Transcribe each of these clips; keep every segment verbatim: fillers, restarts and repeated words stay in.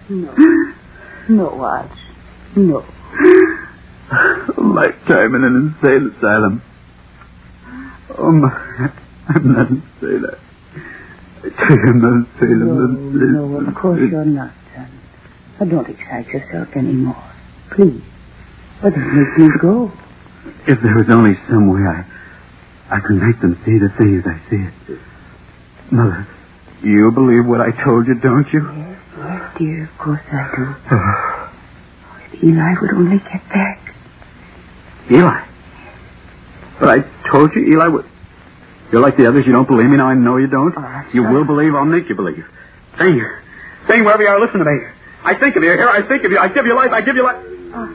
No. No, Arch. No. A lifetime in an insane asylum. Oh, my. I'm not insane. I, I tell you, I'm not insane. No, I'm not insane. no, of course you're not, son. But don't excite yourself anymore. Please. But it makes me go. If there was only some way I, I could make them see the thing as I see it. Mother, you believe what I told you, don't you? Yes, yes, dear, of course I do. If Eli would only get back. Eli? But I told you Eli would... You're like the others. You don't believe me. Now I know you don't. Oh, you will believe. I'll make you believe. Sing. Sing wherever you are. Listen to me. I think of you. Here, I think of you. I give you life. I give you life. Oh.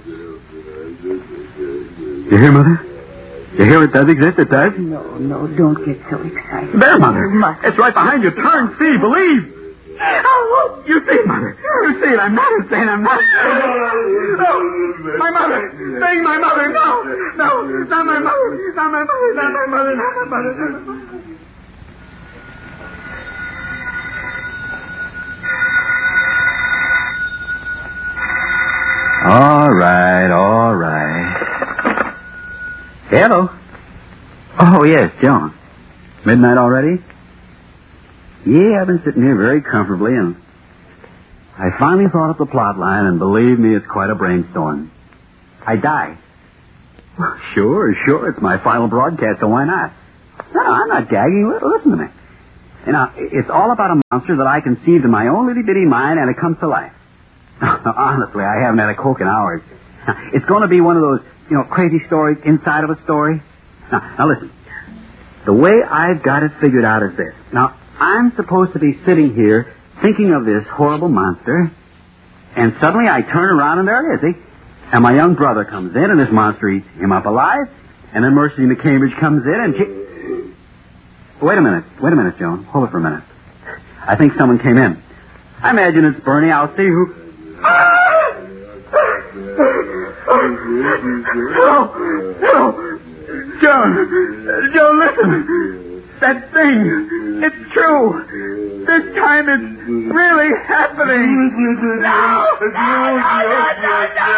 You hear, Mother? You hear it does exist? It does? No, no, don't get so excited. There, Mother. You must. It's right behind you. Turn, see, believe. Oh, you see, Mother. You see it. I'm not insane. I'm not. No. My mother. Sing, my mother. No. No. Not my mother. Not my mother. Not my mother. Not my mother. Not my mother. All right, all right. Hello. Oh, yes, John. Midnight already? Yeah, I've been sitting here very comfortably, and I finally thought up the plot line, and believe me, it's quite a brainstorm. I die. Well, sure, sure, it's my final broadcast, so why not? No, I'm not gagging. Listen to me. You know, it's all about a monster that I conceived in my own little-bitty mind, and it comes to life. Honestly, I haven't had a Coke in hours. It's going to be one of those, you know, crazy stories inside of a story. Now, now listen. The way I've got it figured out is this. Now, I'm supposed to be sitting here thinking of this horrible monster, and suddenly I turn around and there it is, see? And my young brother comes in, and this monster eats him up alive, and then Mercy McCambridge comes in, and she... Wait a minute. Wait a minute, Joan. Hold it for a minute. I think someone came in. I imagine it's Bernie. I'll see who... Hello! Hello! Joan! Joan, listen! That thing, it's true. This time it's really happening. No! No, no, no, no, no.